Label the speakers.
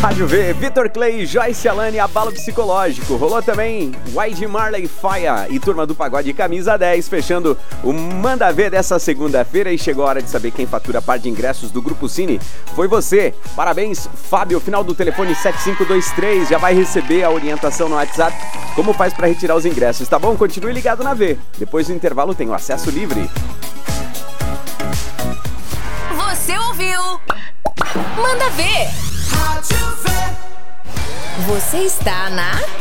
Speaker 1: Rádio V, Vitor Clay, Joyce Alane, Abalo Psicológico. Rolou também Wide Marley Faia e Turma do Pagode Camisa 10, fechando o Manda Ver dessa segunda-feira. E chegou a hora de saber quem fatura a par de ingressos do Grupo Cine. Foi você. Parabéns, Fábio. Final do telefone 7523. Já vai receber a orientação no WhatsApp como faz para retirar os ingressos, tá bom? Continue ligado na V. Depois do intervalo tem o acesso livre.
Speaker 2: Você ouviu? Manda Ver. Você está na